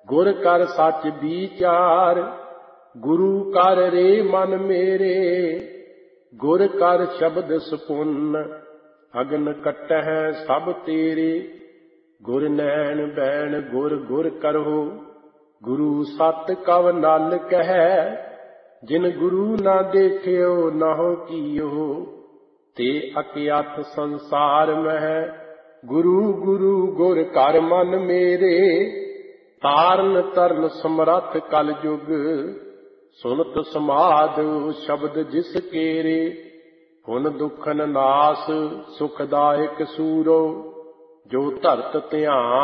ਗੁਰ ਕਰ ਸੱਚ ਵਿਚਾਰ, ਗੁਰੂ ਕਰ ਰੇ ਮਨ ਮੇਰੇ। ਗੁਰ ਕਰ ਸ਼ਬਦ ਸੁਪੁੰਨ, ਅਗਨ ਕੱਟਹਿ ਸਭ ਤੇਰੇ। ਗੁਰ ਨੈਣ ਬੈਣ ਗੁਰ ਗੁਰ ਕਰਹੁ, ਗੁਰੂ ਸਤ ਕਵ ਨਲ ਕਹਿ। ਜਿਨ ਗੁਰੂ ਨਾ ਦੇਖਿਓ ਨਾਹੁ ਕੀਓ, ਤੇ ਅਕਿਆਥ ਸੰਸਾਰ ਮਹਿ। ਗੁਰੂ ਗੁਰੂ ਗੁਰ ਕਰ ਮਨ ਮੇਰੇ, ਤਾਰਨ ਤਰਨ ਸਮਰੱਥ ਕਲ ਜੁਗ। ਸੁਨਤ ਸਮਾਧ ਸ਼ਬਦ ਜਿਸ ਕੇਰੇ, ਹੁਨ ਦੁਖਨ ਨਾਸ ਸੁਖਦਾਇਕ ਸੂਰੋ। ਜੋ ਧਰਤ ਧਿਆਨ